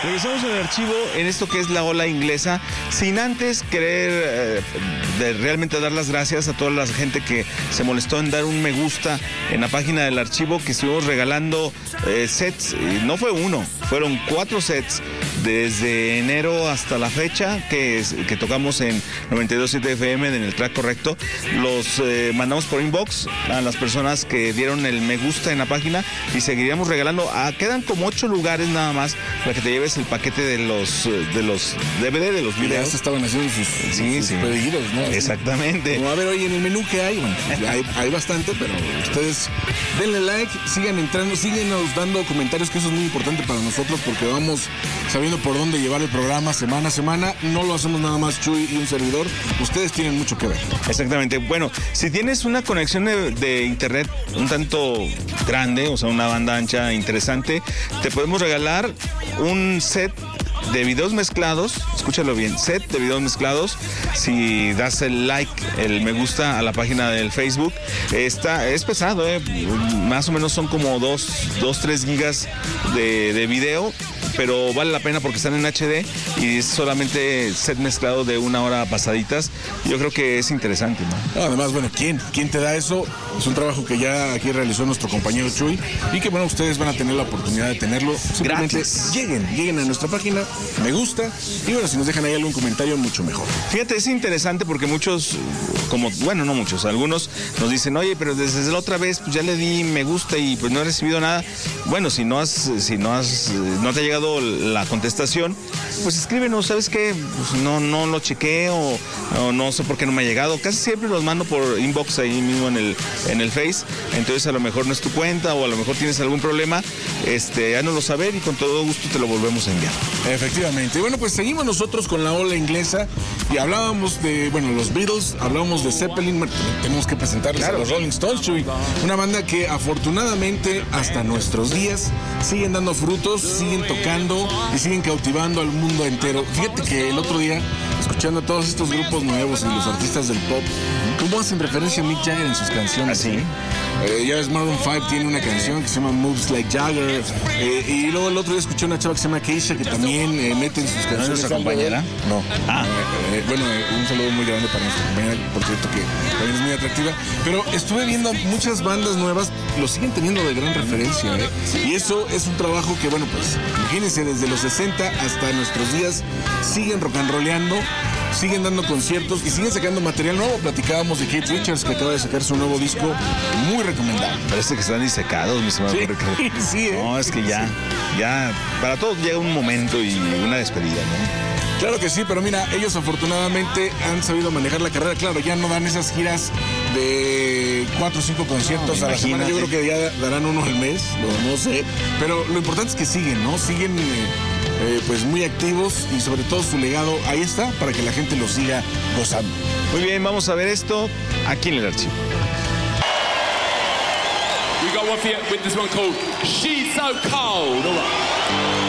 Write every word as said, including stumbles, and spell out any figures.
Regresamos al archivo en esto que es la ola inglesa, sin antes querer eh, de realmente dar las gracias a toda la gente que se molestó en dar un me gusta en la página del archivo, que estuvimos regalando eh, sets, y no fue uno, fueron cuatro sets desde enero hasta la fecha que, es, que tocamos en noventa y dos punto siete F M en el track correcto. Los eh, mandamos por inbox a las personas que dieron el me gusta en la página y seguiríamos regalando. Ah, quedan como ocho lugares nada más para que te lleves el paquete de los de los D V D, de los videos. Ya se estaban haciendo sus, sí, sus sí. pedidos, ¿no? Exactamente. Como, a ver, oye, en el menú que hay, bueno, hay, hay bastante, pero ustedes denle like, sigan entrando, síguenos dando comentarios, que eso es muy importante para nosotros porque vamos sabiendo por dónde llevar el programa semana a semana. No lo hacemos nada más Chuy y un servidor. Ustedes tienen mucho que ver. Exactamente. Bueno, si tienes una conexión de, de internet un tanto grande, o sea, una banda ancha interesante, te podemos regalar un set de videos mezclados, escúchalo bien, set de videos mezclados. Si das el like, el me gusta a la página del Facebook, está, es pesado, ¿eh? Más o menos son como dos, dos tres gigas de, de video, pero vale la pena porque están en H D y es solamente set mezclado de una hora pasaditas. Yo creo que es interesante, ¿no? Además, bueno, ¿quién? ¿Quién te da eso? Es un trabajo que ya aquí realizó nuestro compañero Chuy y que, bueno, ustedes van a tener la oportunidad de tenerlo. Simplemente gratis. Lleguen, lleguen a nuestra página, me gusta, y bueno, si nos dejan ahí algún comentario, mucho mejor. Fíjate, es interesante porque muchos, como, bueno, no muchos, algunos nos dicen, oye, pero desde la otra vez pues ya le di me gusta y pues no he recibido nada. Bueno, si no has, si no has, no te ha llegado la contestación, pues escríbenos, ¿sabes qué? Pues no, no lo chequé o, o no sé por qué no me ha llegado. Casi siempre los mando por inbox ahí mismo en el, en el Face, entonces a lo mejor no es tu cuenta o a lo mejor tienes algún problema, este, háganoslo saber y con todo gusto te lo volvemos a enviar. Efectivamente. Y bueno, pues seguimos nosotros con la ola inglesa y hablábamos de, bueno, los Beatles, hablábamos de Zeppelin, bueno, tenemos que presentarles claro. a los Rolling Stones, Chuy, una banda que afortunadamente hasta nuestros días siguen dando frutos, siguen tocando y siguen cautivando al mundo entero. Fíjate que el otro día, escuchando a todos estos grupos nuevos y los artistas del pop, cómo hacen referencia a Mick Jagger en sus canciones. ¿Así? Eh, ya ves, Maroon cinco tiene una canción que se llama Moves Like Jagger, eh, y luego el otro día escuché una chava que se llama Keisha que también eh, mete en sus canciones. ¿No es nuestra compañera? No. Ah. Eh, eh, bueno, eh, un saludo muy grande para nuestra compañera, por cierto, que también es muy atractiva. Pero estuve viendo muchas bandas nuevas, lo siguen teniendo de gran referencia, ¿eh? Y eso es un trabajo que, bueno, pues, imagínense, desde los sesenta hasta nuestros días siguen rock and rolleando, siguen dando conciertos y siguen sacando material nuevo. Platicábamos de Keith Richards, que acaba de sacar su nuevo disco, muy recomendable. Parece que están disecados, mi estimado Ricardo. Sí, sí, ¿eh? No, es que ya, ya, para todos llega un momento y una despedida, ¿no? Claro que sí, pero mira, ellos afortunadamente han sabido manejar la carrera. Claro, ya no dan esas giras de cuatro o cinco conciertos no, a la semana. Yo creo que ya darán uno al mes, no, no sé. Pero lo importante es que siguen, ¿no? Siguen eh, eh, pues muy activos y sobre todo su legado ahí está para que la gente lo siga gozando. Muy bien, vamos a ver esto aquí en el archivo. We got one for you with this one called She's So Cold. All right.